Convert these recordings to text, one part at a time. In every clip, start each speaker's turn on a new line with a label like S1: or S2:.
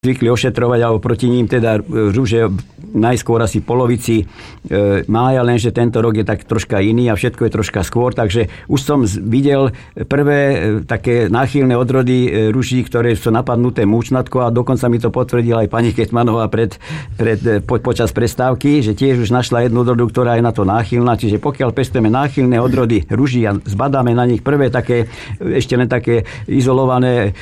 S1: zvykli ošetrovať, alebo proti ním teda rúže najskôr asi polovici mája, lenže tento rok je tak troška iný a všetko je troška skôr, takže už som videl prvé také náchylné odrody rúží, ktoré sú napadnuté múčnatko a dokonca mi to potvrdila aj pani Ketmanová počas prestávky, že tiež už našla jednu odrodu, ktorá je na to náchylná, čiže pokiaľ pestujeme náchylné odrody rúží a zbadáme na nich prvé také, ešte len také izolované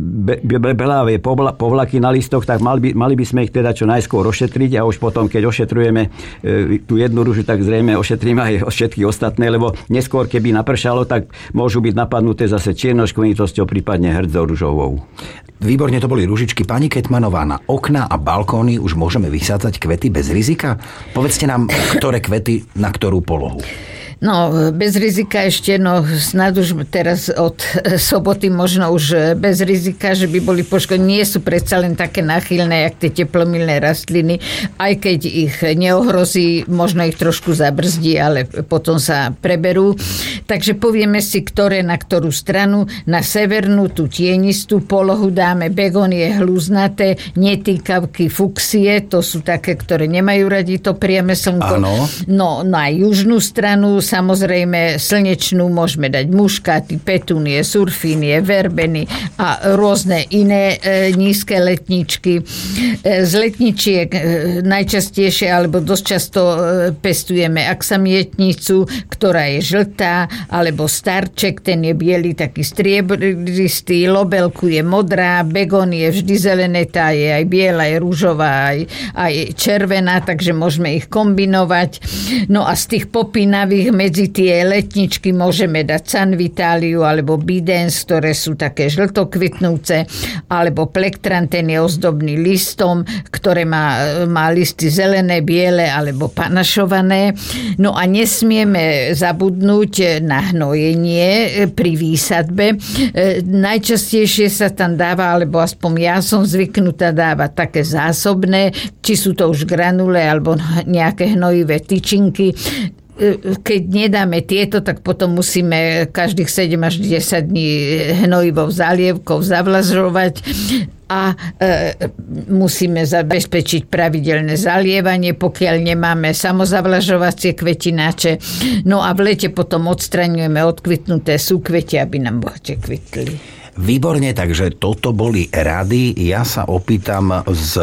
S1: belávé povlaky na listoch, tak mali by sme ich teda čo najskôr ošetriť a už potom, keď ošetrujeme tú jednu rúžu, tak zrejme ošetríme aj všetky ostatné, lebo neskôr, keby napršalo, tak môžu byť napadnuté zase čiernoškvenitosťou, prípadne hrdzou ružovou.
S2: Výborne to boli ružičky. Pani Ketmanová, na okná a balkóny už môžeme vysádzať kvety bez rizika? Povedzte nám, ktoré kvety na ktorú polohu.
S3: No, bez rizika ešte, snad už teraz od soboty možno už bez rizika, že by boli poškodené. Nie sú predsa len také náchylné, jak tie teplomilné rastliny, aj keď ich neohrozí, možno ich trošku zabrzdí, ale potom sa preberú. Takže povieme si, ktoré na ktorú stranu. Na severnú, tú tienistú polohu dáme begonie hľuznaté, netýkavky, fuksie, to sú také, ktoré nemajú radi to priame slnko.
S2: Áno.
S3: No, na južnú stranu samozrejme slnečnú môžeme dať muškáty, petúnie, surfínie, verbeny a rôzne iné nízke letničky. Z letničiek najčastejšie alebo dosť často pestujeme aksamietnicu, ktorá je žltá, alebo starček, ten je biely, taký striebristý, lobelku je modrá, begon je vždy zelené, tá je aj biela, je rúžová, aj červená, takže môžeme ich kombinovať. No a z tých popínavých medzi tie letničky môžeme dať Sanvitáliu alebo Bidens, ktoré sú také žltokvitnúce, alebo Plektran, ten je ozdobný listom, ktoré má listy zelené, biele alebo panašované. No a nesmieme zabudnúť na hnojenie pri výsadbe. Najčastejšie sa tam dáva, alebo aspoň ja som zvyknutá dávať také zásobné, či sú to už granule alebo nejaké hnojivé tyčinky. Keď nedáme tieto, tak potom musíme každých 7 až 10 dní hnojivou zálievkou zavlažovať a musíme zabezpečiť pravidelné zalievanie, pokiaľ nemáme samozavlažovacie kvetináče. No a v lete potom odstraňujeme odkvitnuté súkvetie, aby nám bohate kvitli.
S2: Výborne, takže toto boli rady. Ja sa opýtam z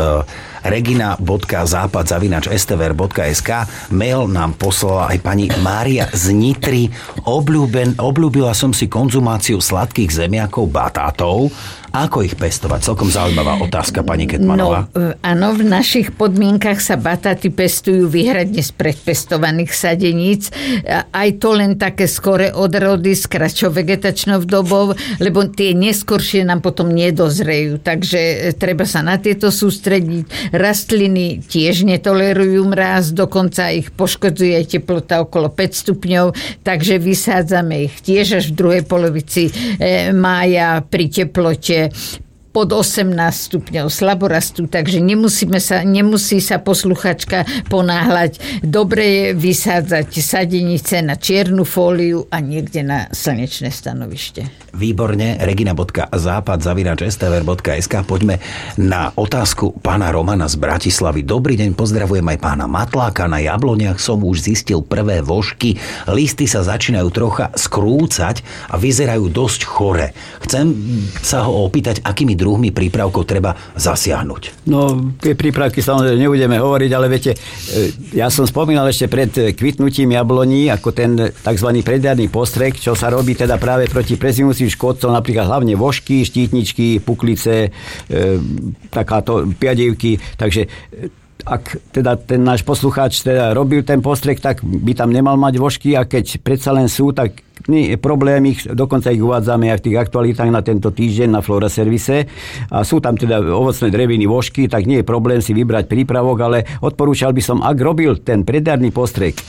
S2: regina.západ@stver.sk. Mail nám poslala aj pani Mária z Nitry. Obľúbila som si konzumáciu sladkých zemiakov, batátov. Ako ich pestovať? Celkom zaujímavá otázka, pani Ketmanová.
S3: No, áno, v našich podmienkach sa batáty pestujú výhradne z predpestovaných sadeníc. Aj to len také skore odrody s kratšou vegetačnou dobou, lebo tie neskoršie nám potom nedozrejú. Takže treba sa na tieto sústrediť. Rastliny tiež netolerujú mráz, dokonca ich poškodzuje teplota okolo 5 stupňov, takže vysádzame ich tiež až v druhej polovici mája pri teplote pod 18 stupňov slaborastú, takže nemusí sa posluchačka ponáhľať. Dobre je vysádzať sadenice na čiernu fóliu a niekde na slnečné stanovište.
S2: Výborne, regina.západ@stver.sk. Poďme na otázku pána Romana z Bratislavy. Dobrý deň, pozdravujem aj pána Matláka. Na jabloniach som už zistil prvé vožky. Listy sa začínajú trocha skrúcať a vyzerajú dosť chore. Chcem sa ho opýtať, akými druhmi prípravkov treba zasiahnuť.
S1: No, tie prípravky samozrejme nebudeme hovoriť, ale viete, ja som spomínal ešte pred kvitnutím jabloní, ako ten tzv. Predjarný postrek, čo sa robí teda práve proti prezimujúcim škodcom, napríklad hlavne vožky, štítničky, puklice, takáto piadivky, takže ak teda ten náš poslucháč teda robil ten postrek, tak by tam nemal mať vožky a keď predsa len sú, tak nie je problém, dokonca ich uvádzame aj v tých aktualitách na tento týždeň na Flora Servise a sú tam teda ovocné dreviny, vožky, tak nie je problém si vybrať prípravok, ale odporúčal by som, ak robil ten predjarný postrek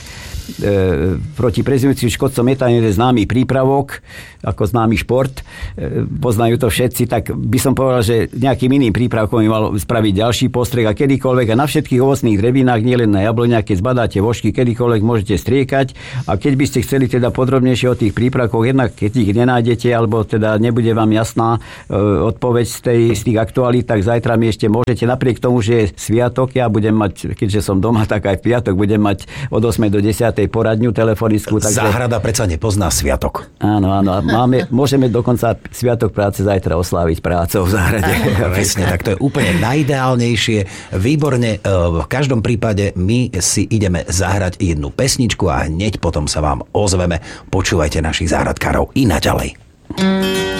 S1: proti prezumujúcim škodcom metánu je známy prípravok, ako známy šport, poznajú to všetci, tak by som povedal, že nejakým iným prípravkom by mal spraviť ďalší postreh a kedykoľvek a na všetkých ovocných drevinách, nielen na jabloniach, keď zbadáte vožky, kedykoľvek môžete striekať a keď by ste chceli teda podrobnejšie o tých prípravkoch, jednak keď ich nenájdete, alebo teda nebude vám jasná odpoveď z tých aktuálít, tak zajtra mi ešte môžete, napriek tomu, že je sviatok, ja budem mať, keďže som doma, tak aj v piatok budem mať od 8 do 10 poradňu telefonickú. Takže...
S2: Záhrada predsa nepozná sviatok.
S1: Áno, môžeme dokonca sviatok práce zajtra osláviť prácou v záhrade.
S2: Presne, tak to je úplne najideálnejšie. Výborne, v každom prípade my si ideme zahrať jednu pesničku a hneď potom sa vám ozveme. Počúvajte našich záhradkárov i naďalej.